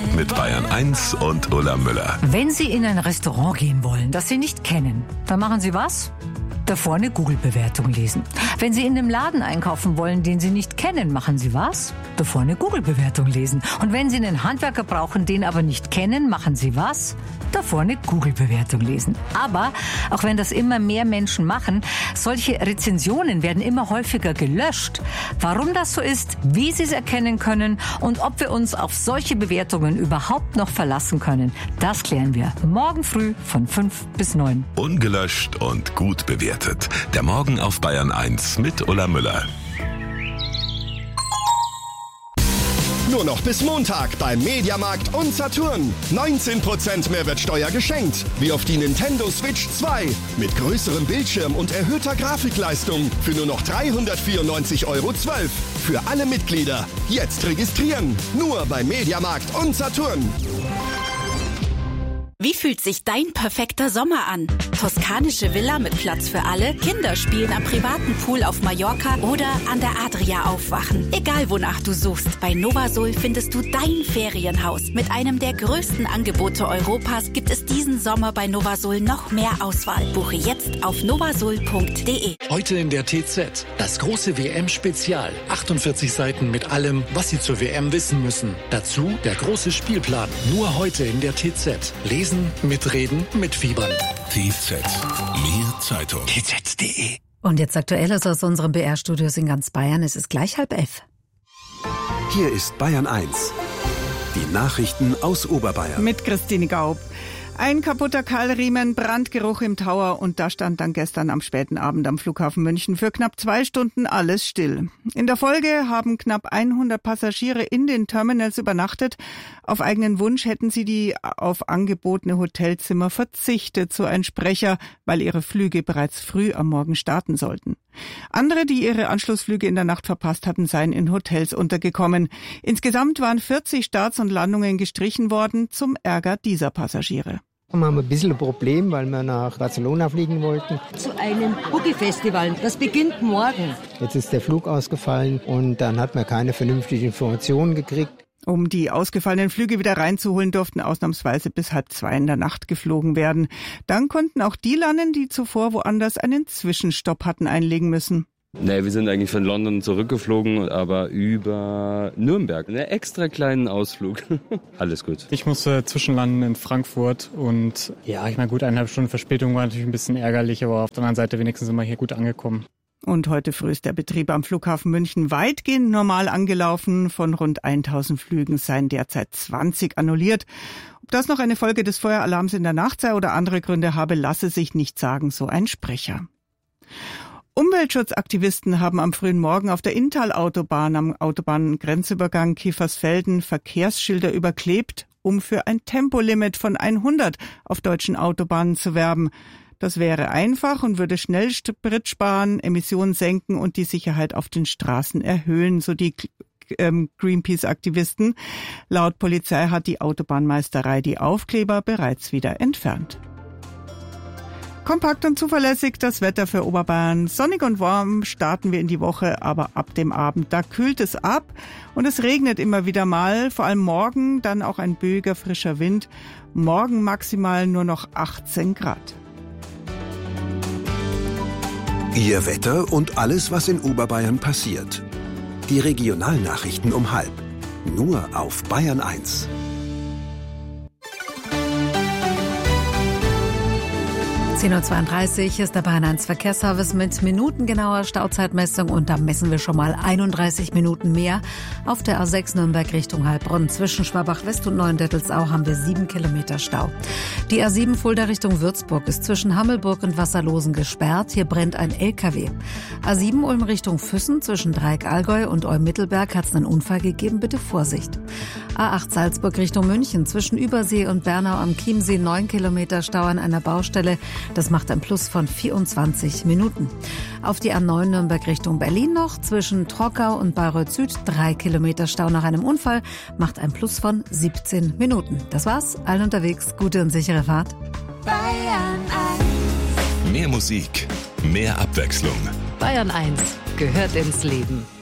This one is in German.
mit Bayern 1 und Ulla Müller. Wenn Sie in ein Restaurant gehen wollen, das Sie nicht kennen, dann machen Sie was? Davor eine Google-Bewertung lesen. Wenn Sie in einem Laden einkaufen wollen, den Sie nicht kennen, machen Sie was? Davor eine Google-Bewertung lesen. Und wenn Sie einen Handwerker brauchen, den aber nicht kennen, machen Sie was? Davor eine Google-Bewertung lesen. Aber, auch wenn das immer mehr Menschen machen, solche Rezensionen werden immer häufiger gelöscht. Warum das so ist, wie Sie es erkennen können und ob wir uns auf solche Bewertungen überhaupt noch verlassen können, das klären wir morgen früh von 5 bis 9. Ungelöscht und gut bewertet. Der Morgen auf Bayern 1 mit Ulla Müller. Nur noch bis Montag beim Mediamarkt und Saturn. 19% Mehrwertsteuer geschenkt. Wie auf die Nintendo Switch 2. Mit größerem Bildschirm und erhöhter Grafikleistung. Für nur noch 394,12 € Für alle Mitglieder. Jetzt registrieren. Nur beim Mediamarkt und Saturn. Wie fühlt sich dein perfekter Sommer an? Toskanische Villa mit Platz für alle, Kinder spielen am privaten Pool auf Mallorca oder an der Adria aufwachen. Egal wonach du suchst, bei Novasol findest du dein Ferienhaus. Mit einem der größten Angebote Europas gibt es diesen Sommer bei Novasol noch mehr Auswahl. Buche jetzt auf novasol.de. Heute in der TZ, das große WM-Spezial. 48 Seiten mit allem, was Sie zur WM wissen müssen. Dazu der große Spielplan. Nur heute in der TZ. Lesen, mitreden, mitfiebern. TZ. Mehr Zeitung. TZ.de. Und jetzt Aktuelles aus unseren BR-Studios in ganz Bayern. Es ist gleich 10:30. Hier ist Bayern 1. Die Nachrichten aus Oberbayern. Mit Christine Gaub. Ein kaputter Keilriemen, Brandgeruch im Tower und da stand dann gestern am späten Abend am Flughafen München für knapp 2 Stunden alles still. In der Folge haben knapp 100 Passagiere in den Terminals übernachtet. Auf eigenen Wunsch hätten sie die auf angebotene Hotelzimmer verzichtet, so ein Sprecher, weil ihre Flüge bereits früh am Morgen starten sollten. Andere, die ihre Anschlussflüge in der Nacht verpasst hatten, seien in Hotels untergekommen. Insgesamt waren 40 Starts und Landungen gestrichen worden, zum Ärger dieser Passagiere. Wir haben ein bisschen ein Problem, weil wir nach Barcelona fliegen wollten. Zu einem Boogie-Festival. Das beginnt morgen. Jetzt ist der Flug ausgefallen und dann hat man keine vernünftige Informationen gekriegt. Um die ausgefallenen Flüge wieder reinzuholen, durften ausnahmsweise bis 1:30 in der Nacht geflogen werden. Dann konnten auch die landen, die zuvor woanders einen Zwischenstopp hatten einlegen müssen. Nee, wir sind eigentlich von London zurückgeflogen, aber über Nürnberg. Einen extra kleinen Ausflug. Alles gut. Ich musste zwischenlanden in Frankfurt und ja, ich meine gut, 1,5 Stunden Verspätung war natürlich ein bisschen ärgerlich, aber auf der anderen Seite wenigstens sind wir hier gut angekommen. Und heute früh ist der Betrieb am Flughafen München weitgehend normal angelaufen. Von rund 1000 Flügen seien derzeit 20 annulliert. Ob das noch eine Folge des Feueralarms in der Nacht sei oder andere Gründe habe, lasse sich nicht sagen, so ein Sprecher. Umweltschutzaktivisten haben am frühen Morgen auf der Inntal-Autobahn am Autobahngrenzübergang Kiefersfelden Verkehrsschilder überklebt, um für ein Tempolimit von 100 auf deutschen Autobahnen zu werben. Das wäre einfach und würde schnell Sprit sparen, Emissionen senken und die Sicherheit auf den Straßen erhöhen, so die Greenpeace-Aktivisten. Laut Polizei hat die Autobahnmeisterei die Aufkleber bereits wieder entfernt. Kompakt und zuverlässig das Wetter für Oberbayern. Sonnig und warm starten wir in die Woche, aber ab dem Abend, da kühlt es ab und es regnet immer wieder mal. Vor allem morgen dann auch ein böiger, frischer Wind. Morgen maximal nur noch 18 Grad. Ihr Wetter und alles, was in Oberbayern passiert. Die Regionalnachrichten um 12:30. Nur auf Bayern 1. 10:32 Uhr ist der Bayern 1 Verkehrsservice mit minutengenauer Stauzeitmessung und da messen wir schon mal 31 Minuten mehr. Auf der A6 Nürnberg Richtung Heilbronn zwischen Schwabach-West und Neuendettelsau haben wir 7 Kilometer Stau. Die A7 Fulda Richtung Würzburg ist zwischen Hammelburg und Wasserlosen gesperrt. Hier brennt ein LKW. A7 Ulm Richtung Füssen zwischen Dreieck-Allgäu und Olm-Mittelberg hat es einen Unfall gegeben. Bitte Vorsicht. A8 Salzburg Richtung München zwischen Übersee und Bernau am Chiemsee 9 Kilometer Stau an einer Baustelle. Das macht ein Plus von 24 Minuten. Auf die A9 Nürnberg Richtung Berlin noch. Zwischen Trockau und Bayreuth Süd 3 Kilometer Stau nach einem Unfall. Macht ein Plus von 17 Minuten. Das war's. Allen unterwegs. Gute und sichere Fahrt. Bayern 1. Mehr Musik. Mehr Abwechslung. Bayern 1 gehört ins Leben.